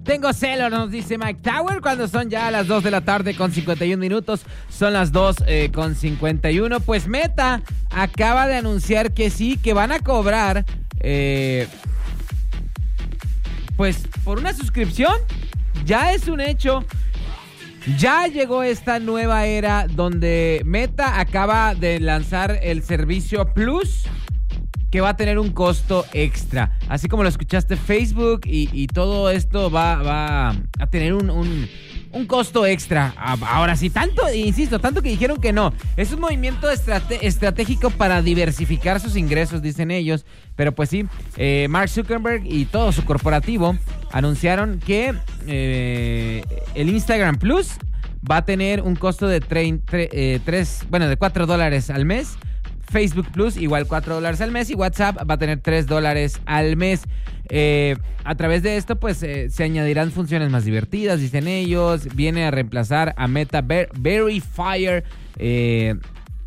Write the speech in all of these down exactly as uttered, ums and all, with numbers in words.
Tengo celo, nos dice Mike Tower, cuando son ya las dos de la tarde con cincuenta y un minutos. Son las dos eh, con cincuenta y uno. Pues Meta acaba de anunciar que sí, que van a cobrar, eh, pues, por una suscripción. Ya es un hecho. Ya llegó esta nueva era donde Meta acaba de lanzar el servicio Plus, que va a tener un costo extra. Así como lo escuchaste, Facebook y, y todo esto va, va a tener un, un, un costo extra. Ahora sí, tanto, insisto, tanto que dijeron que no. Es un movimiento estrate- estratégico para diversificar sus ingresos, dicen ellos. Pero pues sí, eh, Mark Zuckerberg y todo su corporativo anunciaron que eh, el Instagram Plus va a tener un costo de tres, bueno, de cuatro dólares al mes. Facebook Plus igual cuatro dólares al mes y WhatsApp va a tener tres dólares al mes. Eh, a través de esto pues eh, se añadirán funciones más divertidas, dicen ellos. Viene a reemplazar a Meta Ver- Verifier eh,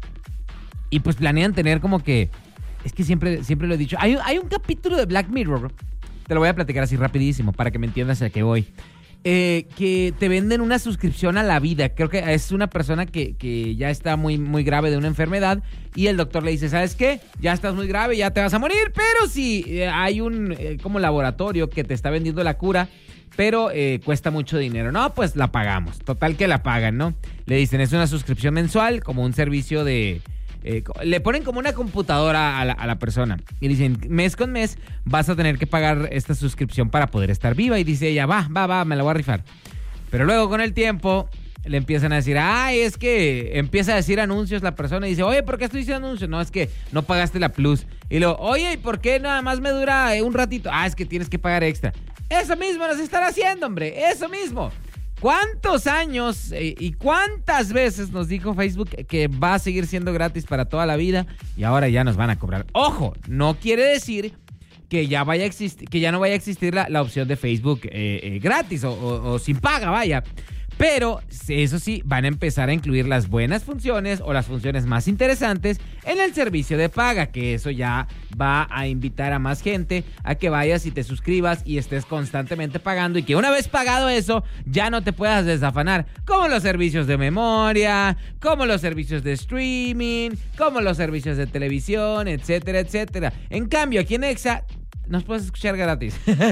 y pues planean tener como que, es que siempre, siempre lo he dicho, hay, hay un capítulo de Black Mirror, te lo voy a platicar así rapidísimo para que me entiendas a qué voy. Eh, que te venden una suscripción a la vida. Creo que es una persona que, que ya está muy, muy grave de una enfermedad y el doctor le dice, ¿sabes qué? Ya estás muy grave, ya te vas a morir, pero si eh, hay un eh, como laboratorio que te está vendiendo la cura, pero eh, cuesta mucho dinero. No, pues la pagamos. Total que la pagan, ¿no? Le dicen, es una suscripción mensual, como un servicio de... Eh, le ponen como una computadora a la, a la persona y dicen, mes con mes vas a tener que pagar esta suscripción para poder estar viva. Y dice ella, va, va, va, me la voy a rifar. Pero luego con el tiempo le empiezan a decir, ay, es que empieza a decir anuncios la persona y dice, oye, ¿por qué estoy diciendo anuncios? No, es que no pagaste la Plus. Y luego, oye, ¿y por qué nada más me dura un ratito? Ah, es que tienes que pagar extra. Eso mismo nos están haciendo, hombre, eso mismo. ¿Cuántos años eh, y cuántas veces nos dijo Facebook que va a seguir siendo gratis para toda la vida y ahora ya nos van a cobrar? Ojo, no quiere decir que ya vaya a existir, que ya no vaya a existir la, la opción de Facebook eh, eh, gratis o, o, o sin paga, vaya. Pero eso sí, van a empezar a incluir las buenas funciones o las funciones más interesantes en el servicio de paga, que eso ya va a invitar a más gente a que vayas y te suscribas y estés constantemente pagando y que una vez pagado eso ya no te puedas desafanar, como los servicios de memoria, como los servicios de streaming, como los servicios de televisión, etcétera, etcétera. En cambio, aquí en Exa nos puedes escuchar gratis.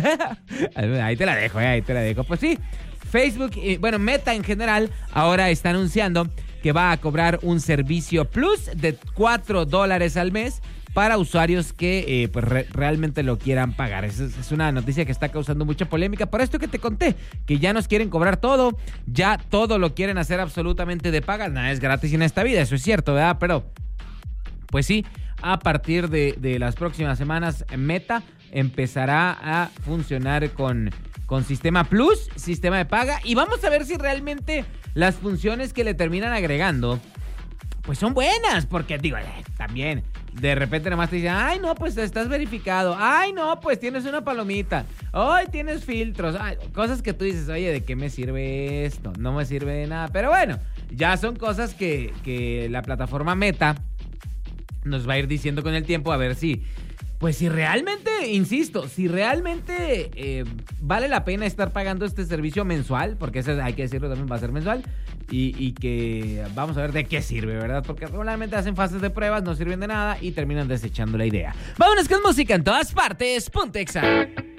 Ahí te la dejo, eh, ahí te la dejo. Pues sí. Facebook, eh, bueno, Meta en general, ahora está anunciando que va a cobrar un servicio Plus de cuatro dólares al mes para usuarios que eh, pues re- realmente lo quieran pagar. Es, es una noticia que está causando mucha polémica. Por esto que te conté, que ya nos quieren cobrar todo, ya todo lo quieren hacer absolutamente de paga. Nada es gratis en esta vida, eso es cierto, ¿verdad? Pero, pues sí, a partir de, de las próximas semanas, Meta empezará a funcionar con... con sistema Plus, sistema de paga, y vamos a ver si realmente las funciones que le terminan agregando pues son buenas, porque digo, eh, también de repente nomás te dicen, ay no, pues estás verificado, ay no, pues tienes una palomita, ay tienes filtros, ay, cosas que tú dices, oye, ¿de qué me sirve esto? No me sirve de nada, pero bueno, ya son cosas que, que la plataforma Meta nos va a ir diciendo con el tiempo, a ver si Pues si realmente, insisto, si realmente eh, vale la pena estar pagando este servicio mensual, porque eso hay que decirlo también, va a ser mensual, y, y que vamos a ver de qué sirve, ¿verdad? Porque regularmente hacen fases de pruebas, no sirven de nada y terminan desechando la idea. Vámonos con música en todas partes, Ponte Exa.